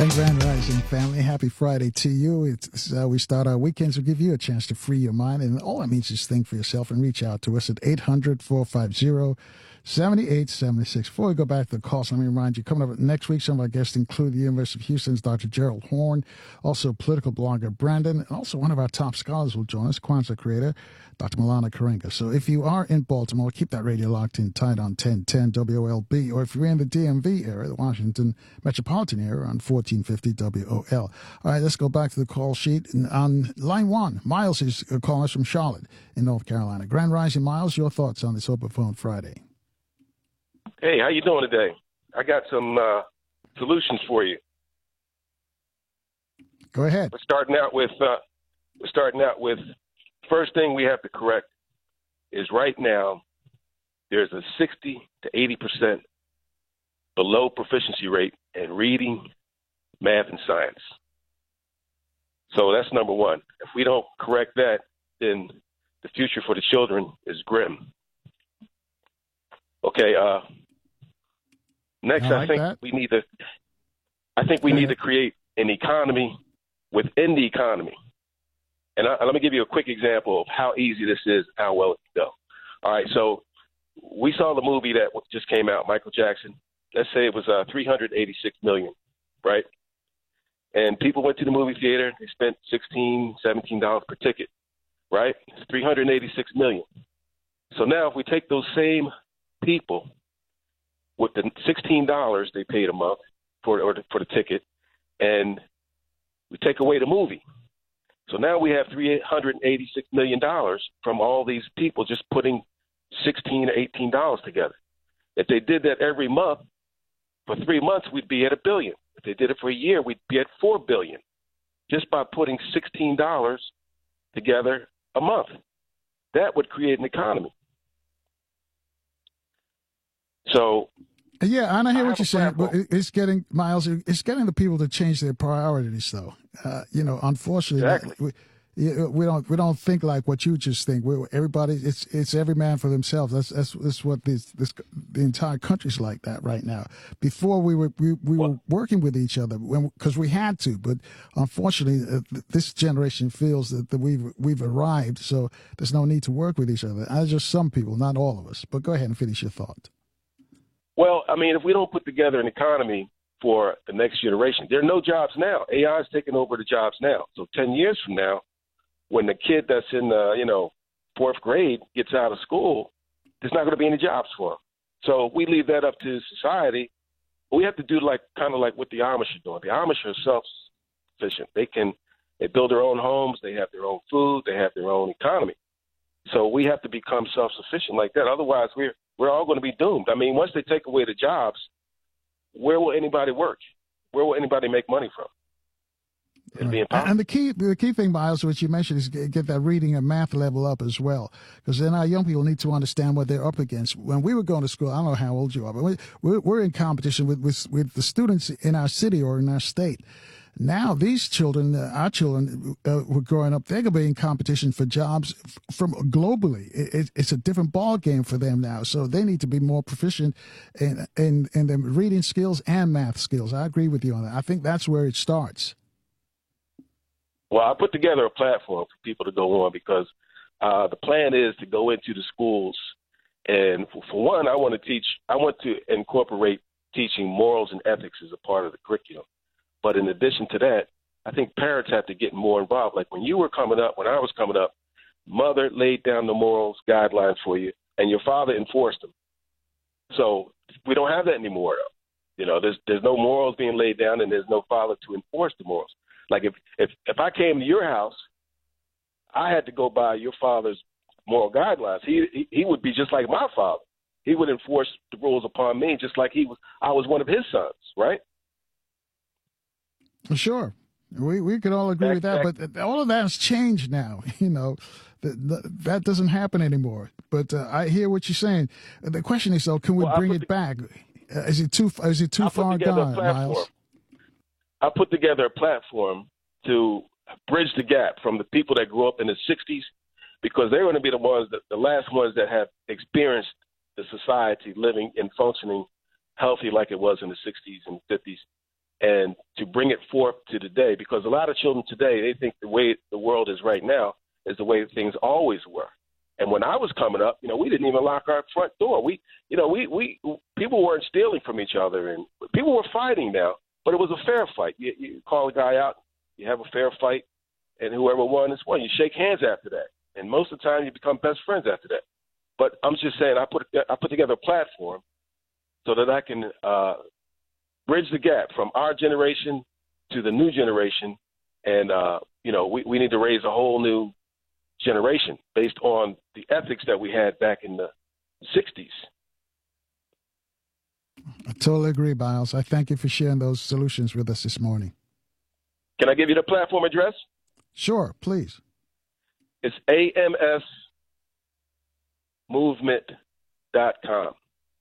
And Grand Rising family, happy Friday to you. It's we start our weekends to give you a chance to free your mind. And all that means is think for yourself and reach out to us at 800-450-7876. Before we go back to the calls, let me remind you, coming up next week, some of our guests include the University of Houston's Dr. Gerald Horn, also political blogger Brandon, and also one of our top scholars will join us, Kwanzaa creator, Dr. Milana Karenga. So if you are in Baltimore, keep that radio locked in tight on 1010 WOLB, or if you're in the DMV area, the Washington metropolitan area, on 1450 WOL. All right, let's go back to the call sheet. And on line one, Miles is calling us from Charlotte in North Carolina. Grand Rising, Miles, your thoughts on this Open Phone Friday? Hey, how you doing today? I got some solutions for you. Go ahead. We're starting out with first thing we have to correct is right now there's a 60 to 80% below proficiency rate in reading, math, and science. So that's number one. If we don't correct that, then the future for the children is grim. Okay. Next, I think we need to create an economy within the economy. And let me give you a quick example of how easy this is, how well it can go. All right, so we saw the movie that just came out, Michael Jackson. Let's say it was $386 million, right? And people went to the movie theater. They spent $16, $17 per ticket, right? It's $386 million. So now if we take those same people with the $16 they paid a month for the ticket, and we take away the movie. So now we have $386 million from all these people just putting $16 or $18 together. If they did that every month, for 3 months, we'd be at $1 billion. If they did it for a year, we'd be at $4 billion just by putting $16 together a month. That would create an economy. So, yeah, and I hear what you're saying, but it's getting, Miles, it's getting the people to change their priorities, though. Unfortunately, exactly. we don't think like what you just think. Everybody, it's every man for themselves. That's what the entire country's like that right now. Before we were working with each other because we had to, but unfortunately, this generation feels that we've arrived, so there's no need to work with each other. Just some people, not all of us. But go ahead and finish your thought. Well, I mean, if we don't put together an economy for the next generation, there are no jobs now. AI is taking over the jobs now. So 10 years from now, when the kid that's in fourth grade gets out of school, there's not going to be any jobs for him. So we leave that up to society. We have to do kind of like what the Amish are doing. The Amish are self-sufficient. They build their own homes. They have their own food. They have their own economy. So we have to become self-sufficient like that. Otherwise, we're all going to be doomed. I mean, once they take away the jobs, where will anybody work? Where will anybody make money from? It'll be impossible. And the key thing, Miles, which you mentioned, is get that reading and math level up as well, because then our young people need to understand what they're up against. When we were going to school, I don't know how old you are, but we're in competition with the students in our city or in our state. Now, these children, our children were growing up, they're going to be in competition for jobs from globally. It's a different ball game for them now. So they need to be more proficient in their reading skills and math skills. I agree with you on that. I think that's where it starts. Well, I put together a platform for people to go on because the plan is to go into the schools. And for one, I want to incorporate teaching morals and ethics as a part of the curriculum. But in addition to that, I think parents have to get more involved. Like when I was coming up, mother laid down the morals guidelines for you, and your father enforced them. So we don't have that anymore. There's no morals being laid down, and there's no father to enforce the morals. Like if I came to your house, I had to go by your father's moral guidelines. He would be just like my father. He would enforce the rules upon me, just like I was one of his sons, right? Sure. We could all agree with that, but all of that has changed now. That doesn't happen anymore. But I hear what you're saying. The question is, though, can we bring it back? Is it too far gone, Miles? I put together a platform to bridge the gap from the people that grew up in the 60s, because they're going to be the last ones that have experienced the society living and functioning healthy like it was in the 60s and 50s. And to bring it forth to today, because a lot of children today, they think the way the world is right now is the way things always were. And when I was coming up, we didn't even lock our front door. We people weren't stealing from each other, and people were fighting now, but it was a fair fight. You call a guy out, you have a fair fight, and whoever won is won. You shake hands after that, and most of the time you become best friends after that. But I'm just saying, I put together a platform so that I can bridge the gap from our generation to the new generation, and we need to raise a whole new generation based on the ethics that we had back in the 60s. I totally agree, Miles. I thank you for sharing those solutions with us this morning. Can I give you the platform address? Sure, please. It's amsmovement.com.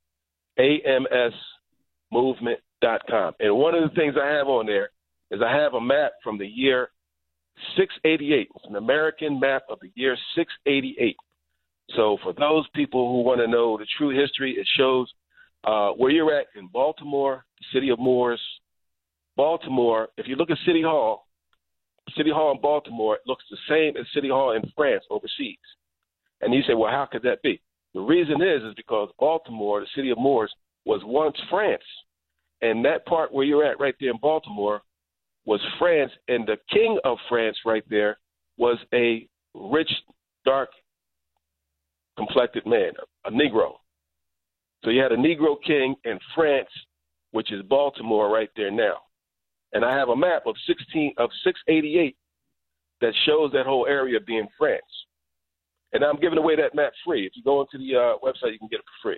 amsmovement.com. And one of the things I have on there is I have a map from the year 688. It's an American map of the year 688. So for those people who want to know the true history, it shows where you're at in Baltimore, the city of Moors. Baltimore, if you look at City Hall in Baltimore, it looks the same as City Hall in France overseas. And you say, well, how could that be? The reason is because Baltimore, the city of Moors, was once France. And that part where you're at right there in Baltimore was France, and the king of France right there was a rich, dark-complected man, a Negro. So you had a Negro king in France, which is Baltimore right there now. And I have a map of 688 that shows that whole area being France. And I'm giving away that map free. If you go into the website, you can get it for free.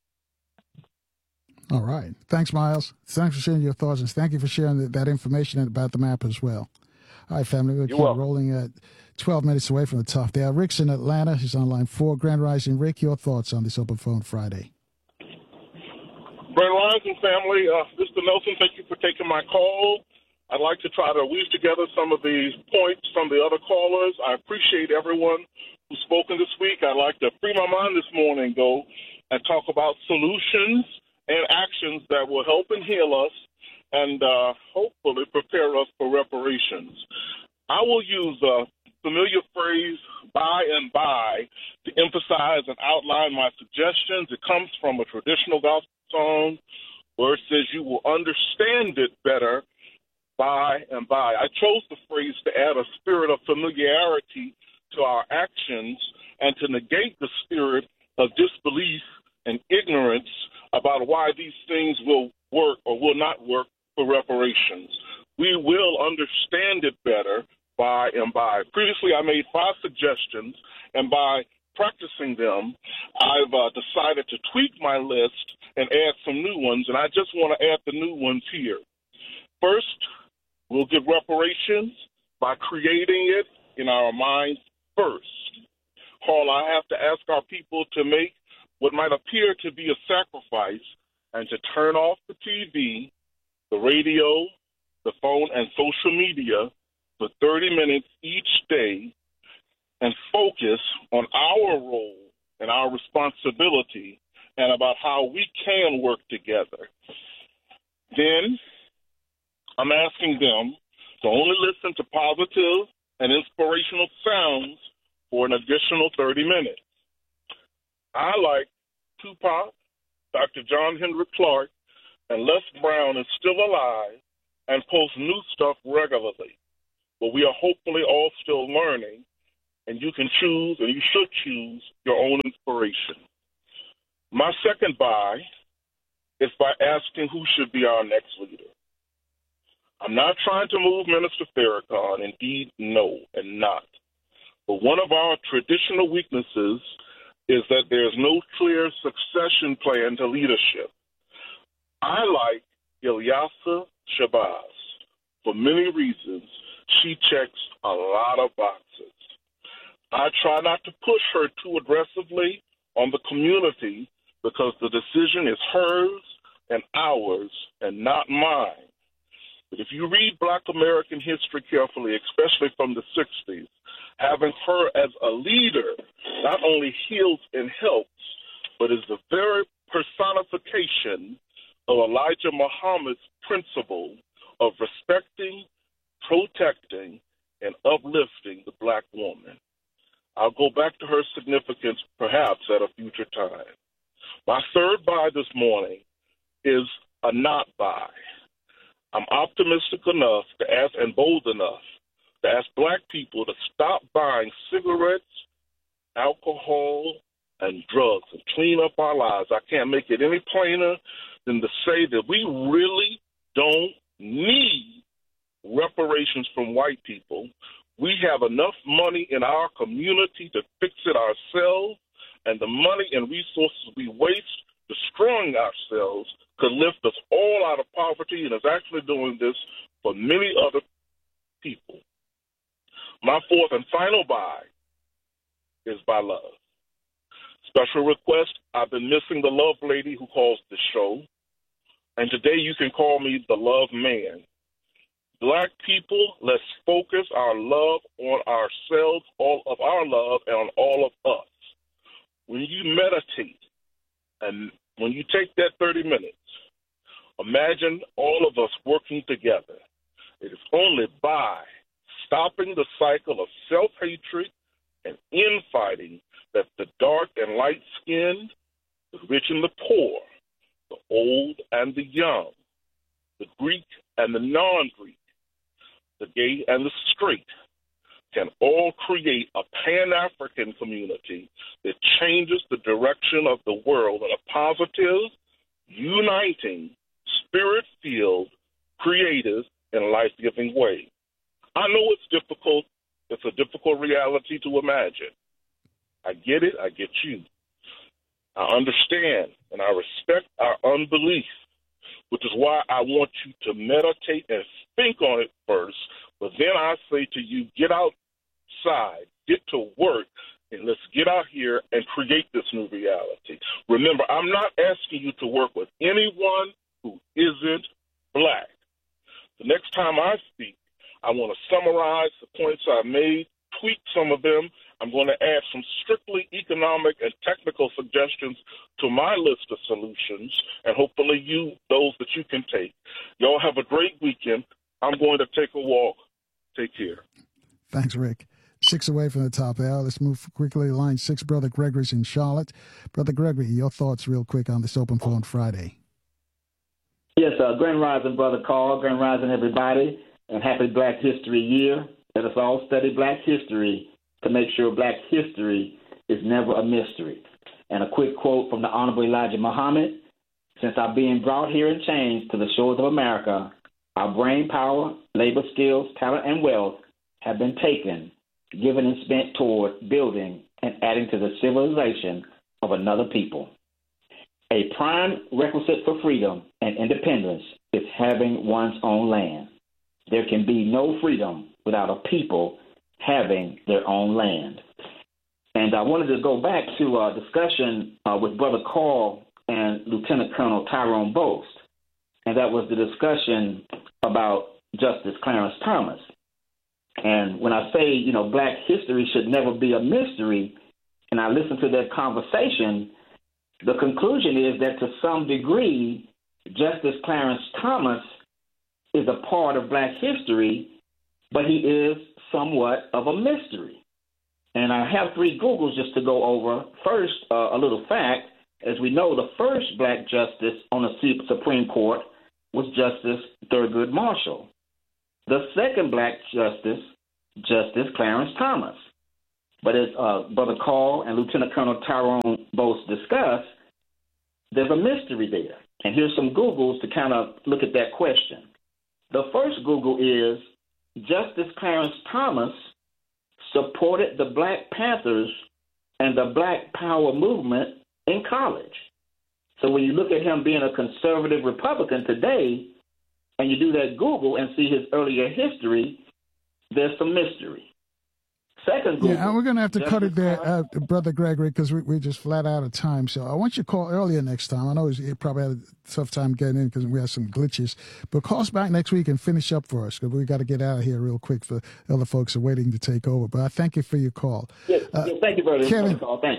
All right. Thanks, Miles. Thanks for sharing your thoughts, and thank you for sharing that information about the map as well. All right, family, we'll keep rolling at 12 minutes away from the top there. Rick's in Atlanta. He's on line 4. Grand Rising. Rick, your thoughts on this Open Phone Friday? Grand Rising, family. Mr. Nelson, thank you for taking my call. I'd like to try to weave together some of these points from the other callers. I appreciate everyone who's spoken this week. I'd like to free my mind this morning, though, and talk about solutions and actions that will help and heal us and hopefully prepare us for reparations. I will use a familiar phrase, by and by, to emphasize and outline my suggestions. It comes from a traditional gospel song where it says you will understand it better by and by. I chose the phrase to add a spirit of familiarity to our actions and to negate the spirit of disbelief and ignorance about why these things will work or will not work for reparations. We will understand it better by and by. Previously, I made 5 suggestions, and by practicing them, I've decided to tweak my list and add some new ones, and I just want to add the new ones here. First, we'll give reparations by creating it in our minds first. All I have to ask our people to make what might appear to be a sacrifice and to turn off the TV, the radio, the phone, and social media for 30 minutes each day and focus on our role and our responsibility and about how we can work together. Then I'm asking them to only listen to positive and inspirational sounds for an additional 30 minutes. I, like Tupac, Dr. John Henrik Clarke, and Les Brown is still alive and post new stuff regularly. But we are hopefully all still learning, and you can choose, and you should choose, your own inspiration. My second buy is by asking who should be our next leader. I'm not trying to move Minister Farrakhan. Indeed, no, and not. But one of our traditional weaknesses is that there's no clear succession plan to leadership. I like Ilyasah Shabazz. For many reasons, she checks a lot of boxes. I try not to push her too aggressively on the community because the decision is hers and ours and not mine. But if you read Black American history carefully, especially from the 60s, having her as a leader not only heals and helps, but is the very personification of Elijah Muhammad's principle of respecting, protecting, and uplifting the black woman. I'll go back to her significance perhaps at a future time. My third buy this morning is a not buy. I'm optimistic enough to ask and bold enough to ask black people to stop buying cigarettes, alcohol, and drugs and clean up our lives. I can't make it any plainer than to say that we really don't need reparations from white people. We have enough money in our community to fix it ourselves, and the money and resources we waste destroying ourselves could lift us all out of poverty, and is actually doing this for many other people. My fourth and final buy is by love. Special request, I've been missing the love lady who calls the show, and today you can call me the love man. Black people, let's focus our love on ourselves, all of our love, and on all of us. When you meditate and when you take that 30 minutes, imagine all of us working together. It is only by stopping the cycle of self-hatred and infighting that the dark and light-skinned, the rich and the poor, the old and the young, the Greek and the non-Greek, the gay and the straight, can all create a Pan-African community that changes the direction of the world in a positive, uniting, spirit-filled, creative, and life-giving way. I know it's difficult. It's a difficult reality to imagine. I get it. I get you. I understand, and I respect our unbelief, which is why I want you to meditate and think on it first. But then I say to you, get outside, get to work, and let's get out here and create this new reality. Remember, I'm not asking you to work with anyone who isn't black. The next time I speak, I want to summarize the points I made, tweak some of them. I'm going to add some strictly economic and technical suggestions to my list of solutions, and hopefully those that you can take. Y'all have a great weekend. I'm going to take a walk. Take care. Thanks, Rick. 6 away from the top hour. Let's move quickly. Line 6, Brother Gregory's in Charlotte. Brother Gregory, your thoughts real quick on this Open Phone Friday. Yes, Grand Rising, Brother Carl. Grand Rising, everybody. And happy Black History Year. Let us all study Black history to make sure Black history is never a mystery. And a quick quote from the Honorable Elijah Muhammad. Since our being brought here in chains to the shores of America, our brain power, labor skills, talent, and wealth have been taken, given and spent toward building and adding to the civilization of another people. A prime requisite for freedom and independence is having one's own land. There can be no freedom without a people having their own land. And I wanted to go back to a discussion with Brother Carl and Lieutenant Colonel Tyrone Boast, and that was the discussion about Justice Clarence Thomas. And when I say, Black history should never be a mystery, and I listen to that conversation, the conclusion is that to some degree, Justice Clarence Thomas is a part of Black history, but he is somewhat of a mystery. And I have 3 Googles just to go over. First, a little fact. As we know, the first Black justice on the Supreme Court was Justice Thurgood Marshall. The second Black justice, Justice Clarence Thomas. But as Brother Carl and Lieutenant Colonel Tyrone both discussed, there's a mystery there. And here's some Googles to kind of look at that question. The first Google is Justice Clarence Thomas supported the Black Panthers and the Black Power movement in college. So when you look at him being a conservative Republican today, and you do that Google and see his earlier history, there's some mystery. Second Google. Yeah, we're going to have to cut it there, Brother Gregory, because we're just flat out of time. So I want you to call earlier next time. I know you probably had a tough time getting in because we had some glitches. But call us back next week and finish up for us, because we got to get out of here real quick for other folks are waiting to take over. But I thank you for your call. Yes, thank you, brother. Kevin, Thank you.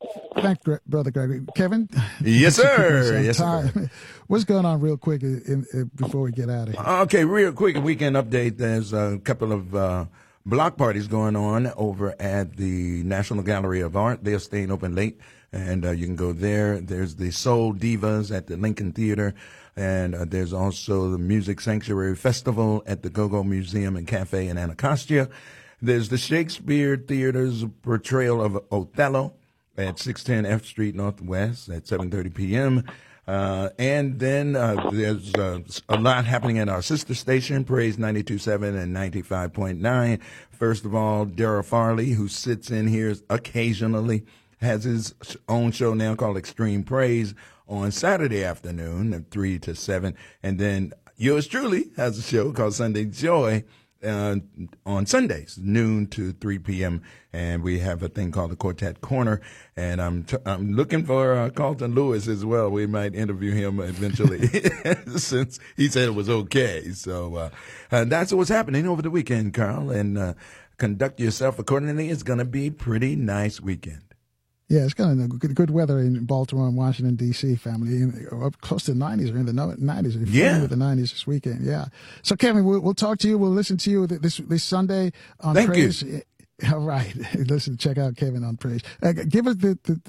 Thanks, Brother Gregory. Kevin? Yes, sir. Yes, sir. What's going on real quick before we get out of here? Okay, real quick, a weekend update. There's a couple of block parties going on over at the National Gallery of Art. They're staying open late, and you can go there. There's the Soul Divas at the Lincoln Theater, and there's also the Music Sanctuary Festival at the Go-Go Museum and Cafe in Anacostia. There's the Shakespeare Theater's portrayal of Othello at 610 F Street Northwest at 7:30 p.m. And then there's a lot happening at our sister station, Praise 92.7 and 95.9. First of all, Daryl Farley, who sits in here occasionally, has his own show now called Extreme Praise on Saturday afternoon at 3 to 7. And then yours truly has a show called Sunday Joy on Sundays, noon to 3 p.m. And we have a thing called the Quartet Corner. And I'm looking for Carlton Lewis as well. We might interview him eventually since he said it was okay. So that's what's happening over the weekend, Carl. And conduct yourself accordingly. It's going to be a pretty nice weekend. Yeah, it's kind of good weather in Baltimore and Washington, D.C., family. Up close to the 90s or in the 90s. Yeah. With the 90s this weekend, yeah. So, Kevin, we'll talk to you. We'll listen to you this Sunday on Thank Praise. you. All right. Listen, check out Kevin on Praise. Give us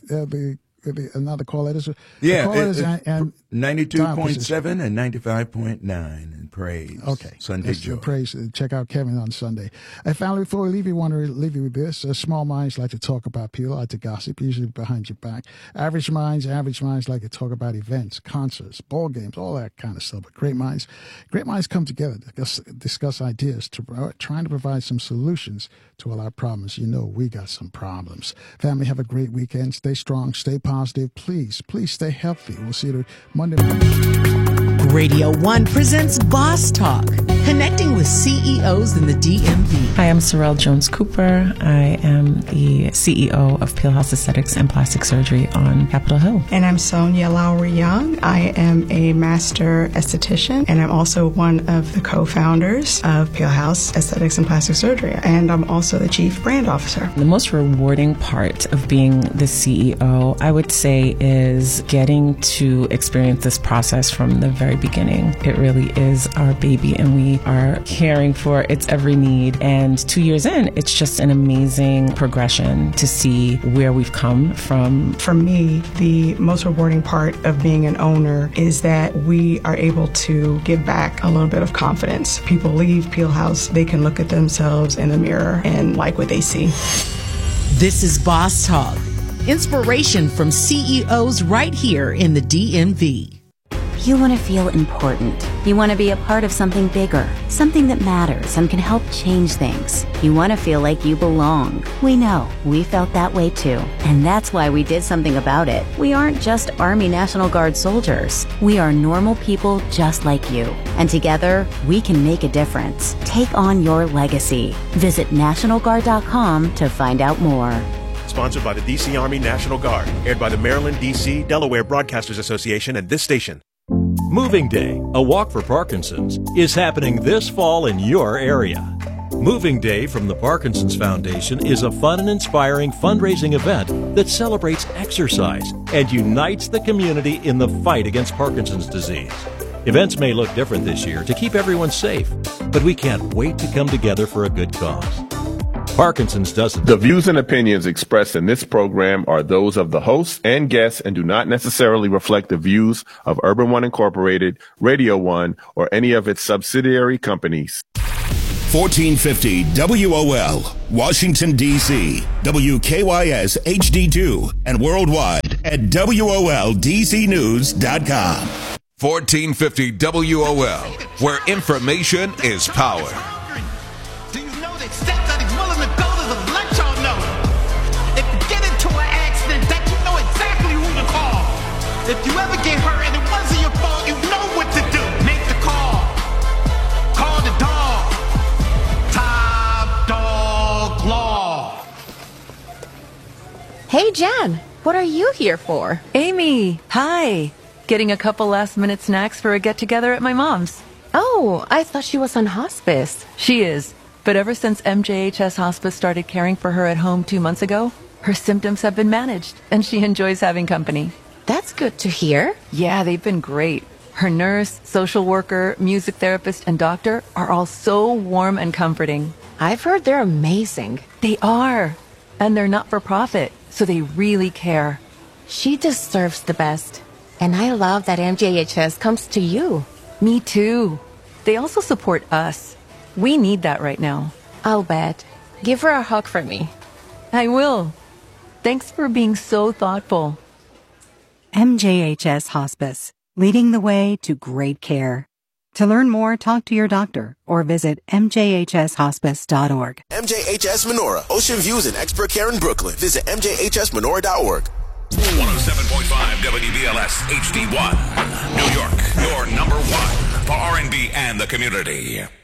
another call. Yeah, and 92.7 and 95.9 in Praise. Okay. Sunday Joy. Praise. Check out Kevin on Sunday. And family, before we leave you, want to leave you with this. Small minds like to talk about people, like to gossip, usually behind your back. Average minds like to talk about events, concerts, ball games, all that kind of stuff. But great minds come together, discuss ideas, trying to provide some solutions to all our problems. You know, we got some problems. Family, have a great weekend. Stay strong, stay positive. Please stay healthy. We'll see you Monday morning. Radio 1 presents Boss Talk, connecting with CEOs in the DMV. Hi, I'm Sorrel Jones-Cooper. I am the CEO of Peel House Aesthetics and Plastic Surgery on Capitol Hill. And I'm Sonia Lowry-Young. I am a master esthetician, and I'm also one of the co-founders of Peel House Aesthetics and Plastic Surgery. And I'm also the chief brand officer. The most rewarding part of being the CEO, I would say, is getting to experience this process from the very beginning. It really is our baby, and we are caring for its every need. And 2 years in, it's just an amazing progression to see where we've come from. For me, the most rewarding part of being an owner is that we are able to give back a little bit of confidence. People leave Peel House, they can look at themselves in the mirror and like what they see. This is Boss Talk, inspiration from CEOs right here in the DMV. You want to feel important. You want to be a part of something bigger, something that matters and can help change things. You want to feel like you belong. We know. We felt that way too. And that's why we did something about it. We aren't just Army National Guard soldiers. We are normal people just like you. And together, we can make a difference. Take on your legacy. Visit NationalGuard.com to find out more. Sponsored by the D.C. Army National Guard. Aired by the Maryland, D.C., Delaware Broadcasters Association and this station. Moving Day, a walk for Parkinson's, is happening this fall in your area. Moving Day from the Parkinson's Foundation is a fun and inspiring fundraising event that celebrates exercise and unites the community in the fight against Parkinson's disease. Events may look different this year to keep everyone safe, but we can't wait to come together for a good cause. Parkinson's doesn't. The views and opinions expressed in this program are those of the hosts and guests and do not necessarily reflect the views of Urban One Incorporated, Radio One, or any of its subsidiary companies. 1450 WOL, Washington, D.C., WKYS HD2, and worldwide at WOLDCnews.com. 1450 WOL, where information is power. If you ever get hurt and it wasn't your fault, you know what to do. Make the call. Call the dog. Top Dog Law. Hey, Jan. What are you here for? Amy, hi. Getting a couple last-minute snacks for a get-together at my mom's. Oh, I thought she was on hospice. She is. But ever since MJHS Hospice started caring for her at home 2 months ago, Her symptoms have been managed, and she enjoys having company. That's good to hear. Yeah, they've been great. Her nurse, social worker, music therapist, and doctor are all so warm and comforting. I've heard they're amazing. They are. And they're not for profit, so they really care. She deserves the best. And I love that MJHS comes to you. Me too. They also support us. We need that right now. I'll bet. Give her a hug for me. I will. Thanks for being so thoughtful. MJHS Hospice, leading the way to great care. To learn more, talk to your doctor or visit mjhshospice.org. MJHS Menorah, Ocean Views and expert care in Brooklyn. Visit mjhsmenorah.org. 107.5 WBLS HD1, New York, your number one for R&B and the community.